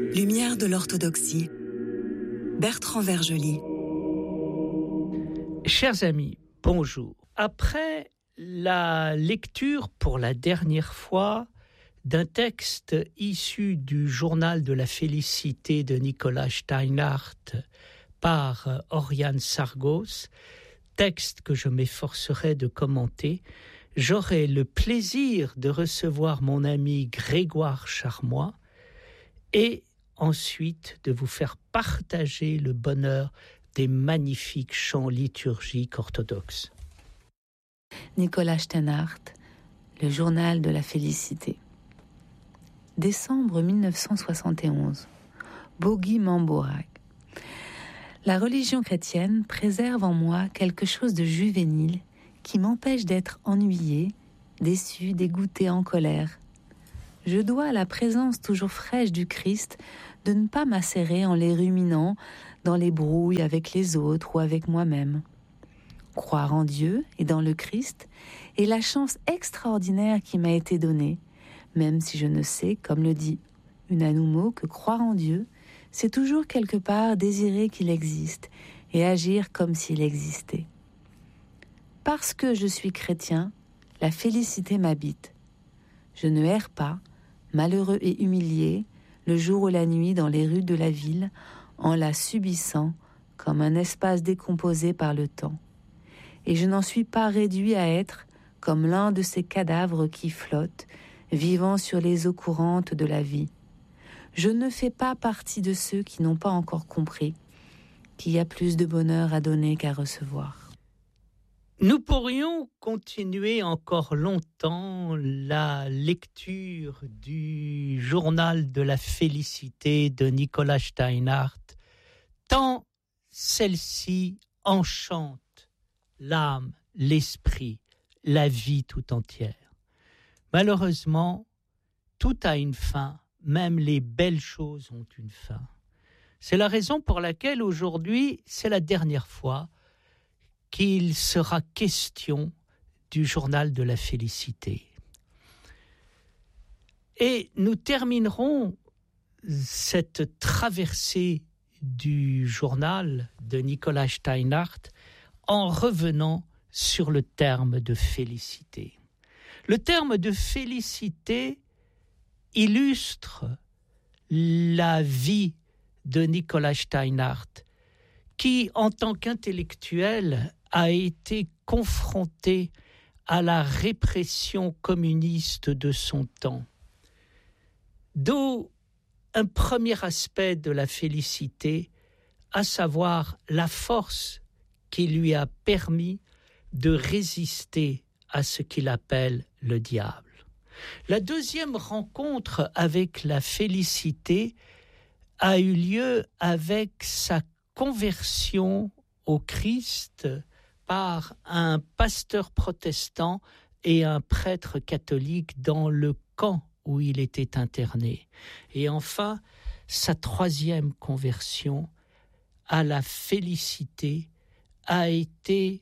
Lumière de l'orthodoxie. Bertrand Vergely. Chers amis, bonjour. Après la lecture pour la dernière fois d'un texte issu du journal de la félicité de Nicolas Steinhardt par Oriane Sargos, texte que je m'efforcerai de commenter, j'aurai le plaisir de recevoir mon ami Grégoire Charmois et ensuite de vous faire partager le bonheur des magnifiques chants liturgiques orthodoxes. Nicolas Steinhardt, le journal de la félicité. Décembre 1971. Bogi Mambourag. La religion chrétienne préserve en moi quelque chose de juvénile qui m'empêche d'être ennuyé, déçu, dégoûté, en colère. Je dois à la présence toujours fraîche du Christ de ne pas m'asserrer en les ruminant dans les brouilles avec les autres ou avec moi-même. Croire en Dieu et dans le Christ est la chance extraordinaire qui m'a été donnée, même si je ne sais, comme le dit Unamuno, que croire en Dieu, c'est toujours quelque part désirer qu'il existe et agir comme s'il existait. Parce que je suis chrétien, la félicité m'habite. Je ne erre pas, malheureux et humilié, le jour ou la nuit dans les rues de la ville, en la subissant comme un espace décomposé par le temps. Et je n'en suis pas réduit à être comme l'un de ces cadavres qui flottent, vivant sur les eaux courantes de la vie. Je ne fais pas partie de ceux qui n'ont pas encore compris qu'il y a plus de bonheur à donner qu'à recevoir. Nous pourrions continuer encore longtemps la lecture du journal de la félicité de Nicolas Steinhardt, tant celle-ci enchante l'âme, l'esprit, la vie tout entière. Malheureusement, tout a une fin, même les belles choses ont une fin. C'est la raison pour laquelle aujourd'hui, c'est la dernière fois qu'il sera question du journal de la félicité. Et nous terminerons cette traversée du journal de Nicolas Steinhardt en revenant sur le terme de félicité. Le terme de félicité illustre la vie de Nicolas Steinhardt, qui, en tant qu'intellectuel, a été confronté à la répression communiste de son temps. D'où un premier aspect de la félicité, à savoir la force qui lui a permis de résister à ce qu'il appelle le diable. La deuxième rencontre avec la félicité a eu lieu avec sa conversion au Christ par un pasteur protestant et un prêtre catholique dans le camp où il était interné. Et enfin, sa troisième conversion à la félicité a été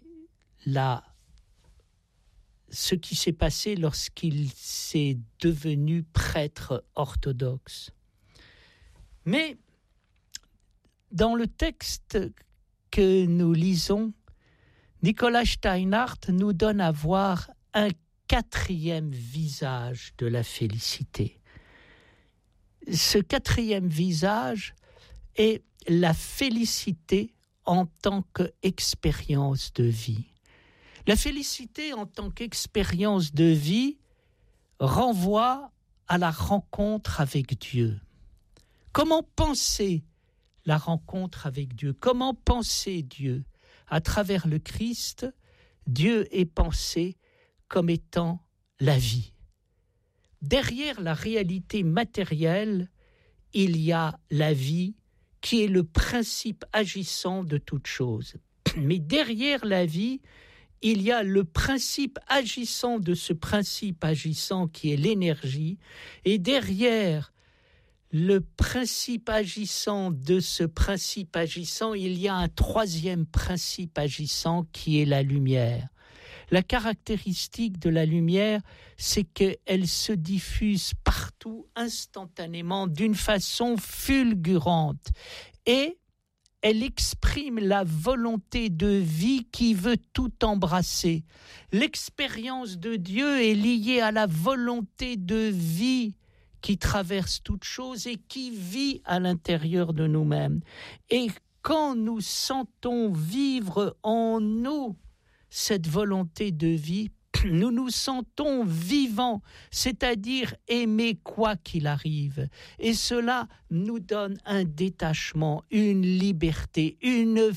ce qui s'est passé lorsqu'il s'est devenu prêtre orthodoxe. Mais dans le texte que nous lisons, Nicolas Steinhardt nous donne à voir un quatrième visage de la félicité. Ce quatrième visage est la félicité en tant qu'expérience de vie. La félicité en tant qu'expérience de vie renvoie à la rencontre avec Dieu. Comment penser la rencontre avec Dieu? Comment penser Dieu? À travers le Christ, Dieu est pensé comme étant la vie. Derrière la réalité matérielle, il y a la vie qui est le principe agissant de toute chose. Mais derrière la vie, il y a le principe agissant de ce principe agissant qui est l'énergie, et derrière le principe agissant de ce principe agissant, il y a un troisième principe agissant qui est la lumière. La caractéristique de la lumière, c'est qu'elle se diffuse partout instantanément d'une façon fulgurante et elle exprime la volonté de vie qui veut tout embrasser. L'expérience de Dieu est liée à la volonté de vie qui traverse toute chose et qui vit à l'intérieur de nous-mêmes. Et quand nous sentons vivre en nous cette volonté de vie, nous nous sentons vivants, c'est-à-dire aimer quoi qu'il arrive. Et cela nous donne un détachement, une liberté, une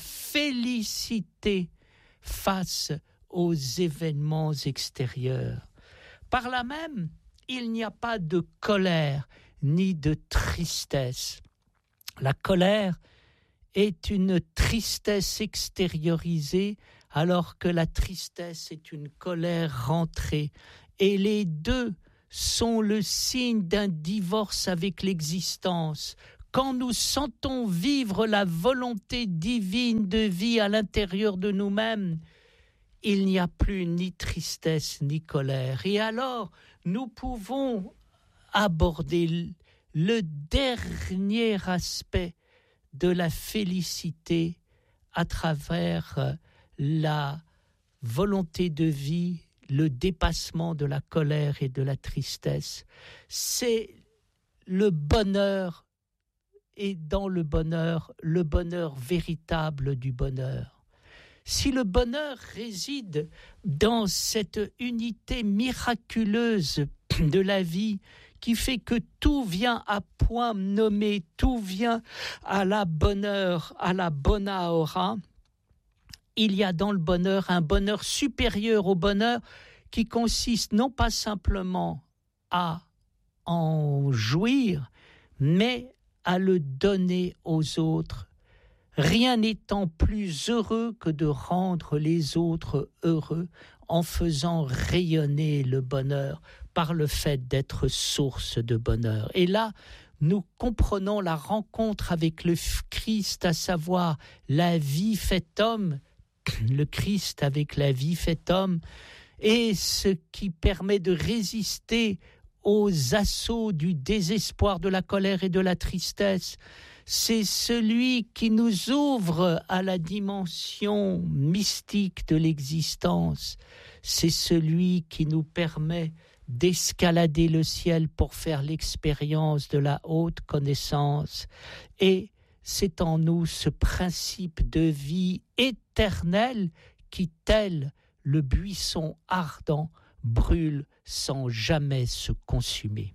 félicité face aux événements extérieurs. Par là même, il n'y a pas de colère ni de tristesse. La colère est une tristesse extériorisée, alors que la tristesse est une colère rentrée. Et les deux sont le signe d'un divorce avec l'existence. Quand nous sentons vivre la volonté divine de vie à l'intérieur de nous-mêmes, il n'y a plus ni tristesse ni colère. Et alors, nous pouvons aborder le dernier aspect de la félicité à travers la volonté de vie, le dépassement de la colère et de la tristesse. C'est le bonheur, et dans le bonheur véritable du bonheur. Si le bonheur réside dans cette unité miraculeuse de la vie qui fait que tout vient à point nommé, tout vient à la bonne heure, à la bona hora, il y a dans le bonheur un bonheur supérieur au bonheur qui consiste non pas simplement à en jouir, mais à le donner aux autres. Rien n'étant plus heureux que de rendre les autres heureux en faisant rayonner le bonheur par le fait d'être source de bonheur. Et là, nous comprenons la rencontre avec le Christ, à savoir la vie faite homme, le Christ avec la vie faite homme, et ce qui permet de résister aux assauts du désespoir, de la colère et de la tristesse. C'est celui qui nous ouvre à la dimension mystique de l'existence. C'est celui qui nous permet d'escalader le ciel pour faire l'expérience de la haute connaissance. Et c'est en nous ce principe de vie éternelle qui, tel le buisson ardent, brûle sans jamais se consumer.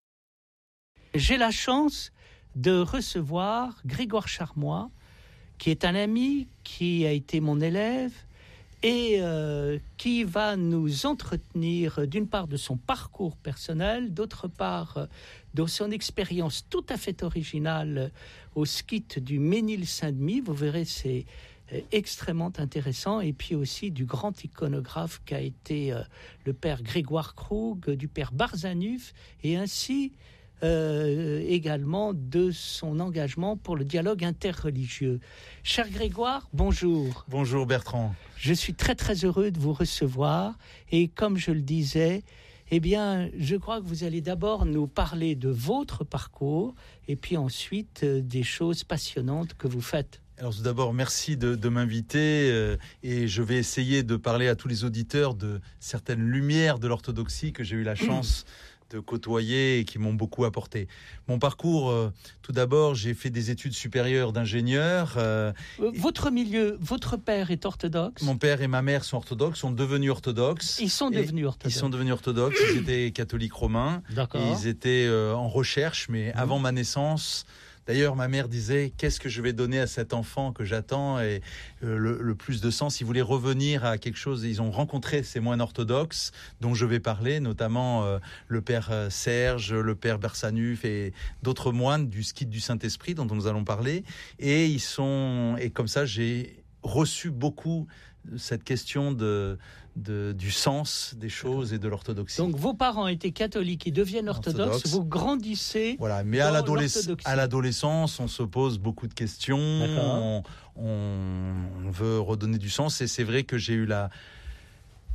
J'ai la chance de recevoir Grégoire Charmois, qui est un ami, qui a été mon élève et qui va nous entretenir d'une part de son parcours personnel, d'autre part de son expérience tout à fait originale au skit du Ménil-Saint-Denis. Vous verrez, c'est extrêmement intéressant, et puis aussi du grand iconographe qu'a été le père Grégoire Krug, du père Barzanuf, et ainsi également de son engagement pour le dialogue interreligieux. Cher Grégoire, bonjour. Bonjour Bertrand. Je suis très très heureux de vous recevoir, et comme je le disais, eh bien, je crois que vous allez d'abord nous parler de votre parcours, et puis ensuite des choses passionnantes que vous faites. Alors tout d'abord, merci de m'inviter et je vais essayer de parler à tous les auditeurs de certaines lumières de l'orthodoxie que j'ai eu la chance de côtoyer et qui m'ont beaucoup apporté. Mon parcours, tout d'abord, j'ai fait des études supérieures d'ingénieur. Votre milieu, votre père est orthodoxe ? Mon père et ma mère sont orthodoxes, sont devenus orthodoxes. Ils sont devenus orthodoxes. Ils sont devenus orthodoxes, ils étaient catholiques romains. D'accord. Ils étaient en recherche, mais avant ma naissance. D'ailleurs, ma mère disait, qu'est-ce que je vais donner à cet enfant que j'attends, et le plus de sens. Ils voulaient revenir à quelque chose. Ils ont rencontré ces moines orthodoxes dont je vais parler, notamment le père Serge, le père Bersanuf et d'autres moines du skit du Saint-Esprit dont nous allons parler. Et comme ça, j'ai reçu beaucoup cette question du sens des choses et de l'orthodoxie. Donc vos parents étaient catholiques, ils deviennent orthodoxes, vous grandissez. Voilà, mais à l'adolescence, on se pose beaucoup de questions, on veut redonner du sens, et c'est vrai que j'ai eu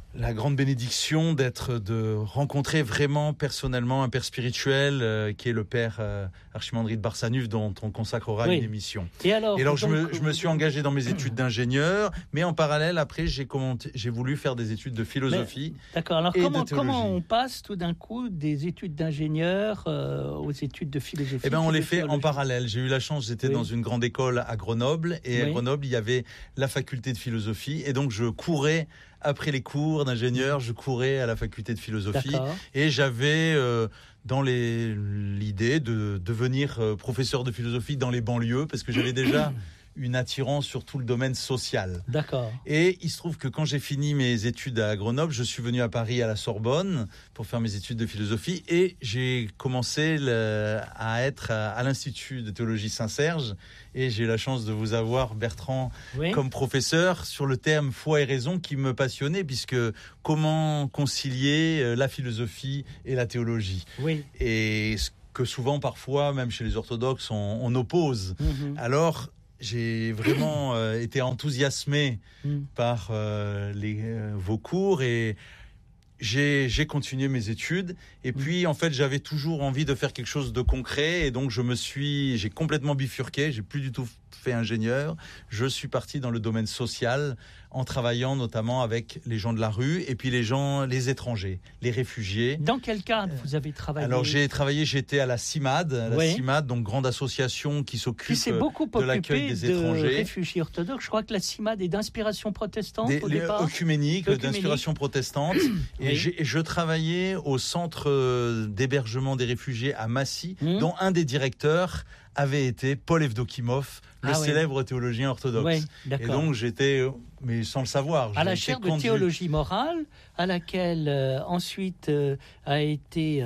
la grande bénédiction de rencontrer vraiment personnellement un père spirituel qui est le père Archimandrit de Barsanuph, dont on consacrera une émission. Et alors je me suis engagé dans mes études d'ingénieur, mais en parallèle, après, j'ai voulu faire des études de philosophie. D'accord. Alors et comment on passe tout d'un coup des études d'ingénieur aux études de philosophie? Eh bien, on les fait en parallèle. J'ai eu la chance, j'étais dans une grande école à Grenoble, et à Grenoble, il y avait la faculté de philosophie, et donc je courais après les cours d'ingénieur, je courais à la faculté de philosophie. D'accord. Et j'avais dans l'idée de devenir professeur de philosophie dans les banlieues, parce que j'avais déjà une attirance sur tout le domaine social. D'accord. Et il se trouve que quand j'ai fini mes études à Grenoble, je suis venu à Paris à la Sorbonne pour faire mes études de philosophie, et j'ai commencé à être à l'Institut de théologie Saint-Serge, et j'ai eu la chance de vous avoir, Bertrand, comme professeur sur le terme foi et raison qui me passionnait, puisque comment concilier la philosophie et la théologie. Oui. Et ce que souvent, parfois, même chez les orthodoxes, on oppose. Mm-hmm. Alors, j'ai vraiment été enthousiasmé par vos cours, et j'ai continué mes études. Et puis, en fait, j'avais toujours envie de faire quelque chose de concret. Et donc, j'ai complètement bifurqué. J'ai plus du tout fait ingénieur. Je suis parti dans le domaine social, en travaillant notamment avec les gens de la rue, et puis les étrangers, les réfugiés. Dans quel cadre vous avez travaillé? Alors j'étais à la CIMAD, CIMAD, donc grande association qui s'occupe de l'accueil des étrangers. Réfugiés orthodoxes. Je crois que la CIMAD est d'inspiration protestante au départ. Œcuménique, d'inspiration protestante. Et je travaillais au centre d'hébergement des réfugiés à Massy, dont un des directeurs avait été Paul Evdokimov, le célèbre théologien orthodoxe. Et donc j'étais, mais sans le savoir, à la chaire de théologie morale, à laquelle ensuite a été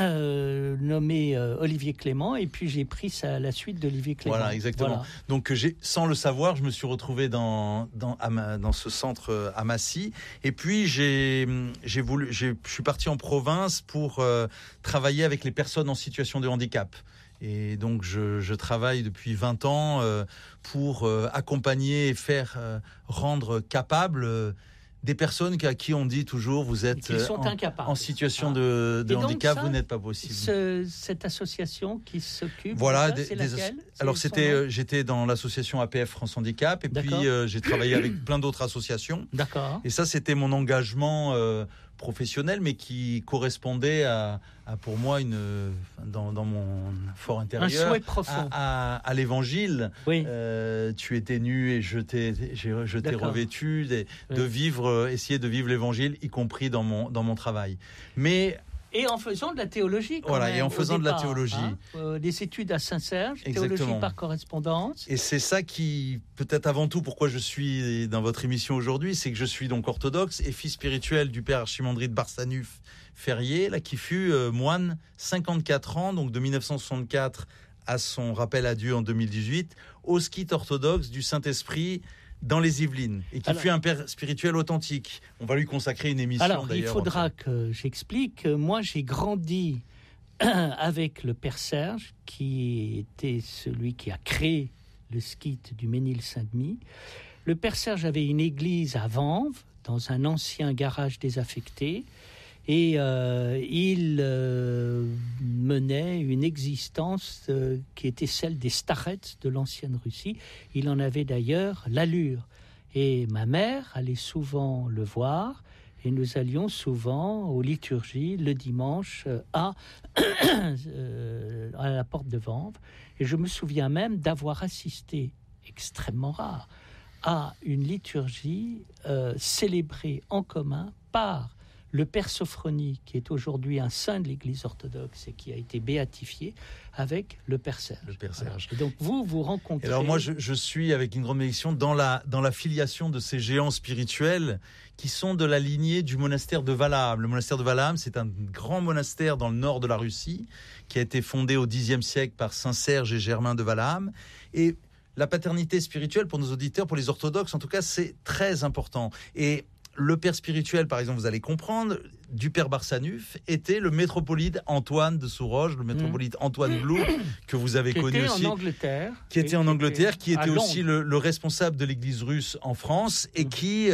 nommé Olivier Clément, et puis j'ai pris la suite d'Olivier Clément. Voilà, exactement. Voilà. Donc sans le savoir, je me suis retrouvé dans ce centre à Massy, et puis je suis parti en province pour travailler avec les personnes en situation de handicap. Et donc, je travaille depuis 20 ans pour accompagner et faire rendre capables des personnes à qui on dit toujours vous êtes en situation de handicap, vous n'êtes pas possible. Cette association qui s'occupe de ça, c'est laquelle? Alors, j'étais dans l'association APF France Handicap, et puis j'ai travaillé avec plein d'autres associations. D'accord. Et ça, c'était mon engagement professionnel, mais qui correspondait à pour moi dans mon fort intérieur, un souhait profond à l'évangile. Oui. Tu étais nu et je t'ai revêtu, de vivre, essayer de vivre l'évangile, y compris dans mon travail. Et en faisant de la théologie, et en faisant de la théologie. Des études à Saint-Serge, théologie par correspondance. Et c'est ça qui, peut-être avant tout, pourquoi je suis dans votre émission aujourd'hui, c'est que je suis donc orthodoxe et fils spirituel du père Archimandrit de Barsanuph Ferrier, qui fut moine 54 ans, donc de 1964 à son rappel à Dieu en 2018, au skite orthodoxe du Saint-Esprit dans les Yvelines, et qui fut un père spirituel authentique. On va lui consacrer une émission. Alors, il faudra que j'explique. Moi, j'ai grandi avec le père Serge, qui était celui qui a créé le skite du Ménil-Saint-Denis. Le père Serge avait une église à Vanves, dans un ancien garage désaffecté, et il menait une existence qui était celle des starets de l'ancienne Russie. Il en avait d'ailleurs l'allure. Et ma mère allait souvent le voir, et nous allions souvent aux liturgies le dimanche à la porte de Vanves. Et je me souviens même d'avoir assisté, extrêmement rare, à une liturgie célébrée en commun par le père Sophronie, qui est aujourd'hui un saint de l'Église orthodoxe et qui a été béatifié, avec le père Serge. Le père Serge. Et donc vous rencontrez... Et alors moi, je suis avec une grande bénédiction dans la filiation de ces géants spirituels qui sont de la lignée du monastère de Valaam. Le monastère de Valaam, c'est un grand monastère dans le nord de la Russie qui a été fondé au Xe siècle par saint Serge et Germain de Valaam. Et la paternité spirituelle, pour nos auditeurs, pour les orthodoxes en tout cas, c'est très important. Et le père spirituel, par exemple, vous allez comprendre, du père Barsanuph était le métropolite Antoine de Souroge, le métropolite Antoine Blou, que vous avez connu aussi. Qui était en Angleterre, qui était aussi le responsable de l'église russe en France, et qui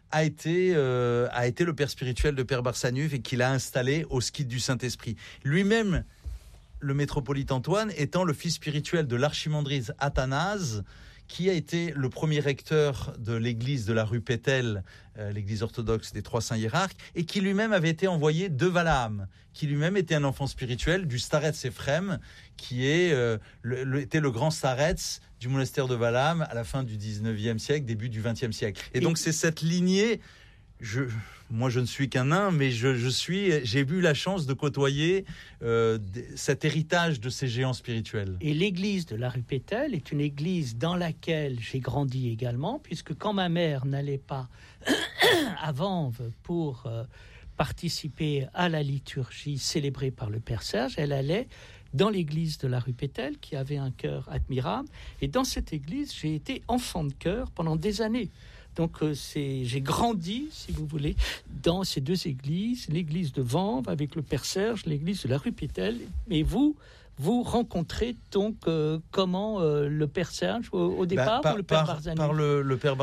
a été le père spirituel de Père Barsanuf et qu'il a installé au skite du Saint-Esprit. Lui-même, le métropolite Antoine, étant le fils spirituel de l'archimandrite Athanase, qui a été le premier recteur de l'église de la rue Pétel, l'église orthodoxe des Trois Saints Hiérarques, et qui lui-même avait été envoyé de Valaam, qui lui-même était un enfant spirituel du Starets Ephrem, qui était le grand Starets du monastère de Valaam à la fin du 19e siècle, début du 20e siècle. Et donc c'est cette lignée... Moi, je ne suis qu'un nain, mais j'ai eu la chance de côtoyer cet héritage de ces géants spirituels. Et l'église de la rue Pétel est une église dans laquelle j'ai grandi également, puisque quand ma mère n'allait pas à Vanves pour participer à la liturgie célébrée par le Père Serge, elle allait dans l'église de la rue Pétel, qui avait un chœur admirable. Et dans cette église, j'ai été enfant de chœur pendant des années. Donc j'ai grandi, si vous voulez, dans ces deux églises, l'église de Vanves avec le Père Serge, l'église de la rue Pétel. Et vous rencontrez donc comment le Père Serge au départ ou le Père Barsanuf ? Par le Père